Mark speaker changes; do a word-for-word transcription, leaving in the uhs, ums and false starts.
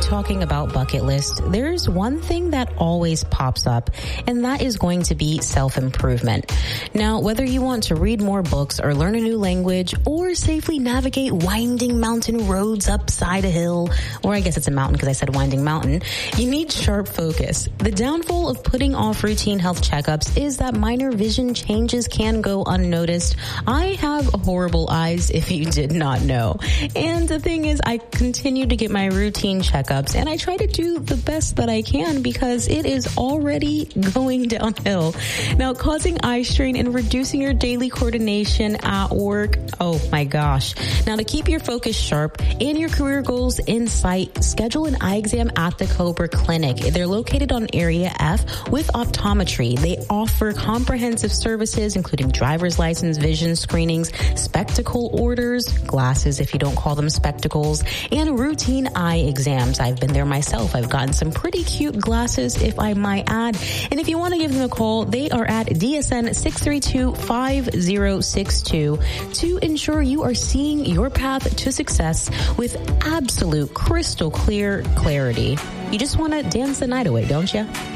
Speaker 1: talking about bucket list, there's one thing that always pops up, and that is going to be self-improvement. Now, whether you want to read more books or learn a new language or safely navigate winding mountain roads upside a hill, or I guess it's a mountain because I said winding mountain, you need sharp focus. The downfall of putting off routine health checkups is that minor vision changes can go unnoticed. I have horrible eyes, if you did not know. And the thing is, I continue to get my routine checkups, and I try to do the best that I can because it is already going downhill. Now, causing eye strain and reducing your daily coordination at work, oh my gosh. Now, to keep your focus sharp and your career goals in sight, schedule an eye exam at the Cobra Clinic. They're located on Area F with optometry. They offer comprehensive services, including driver's license, vision screenings, spectacle orders, glasses if you don't call them spectacles, and routine eye exams. I've been there myself. I've gotten some pretty cute glasses, if I might add. And if you want to give them a call, they are at D S N six three two, five zero six two to ensure you are seeing your path to success with absolute crystal clear clarity. You just want to dance the night away, don't you?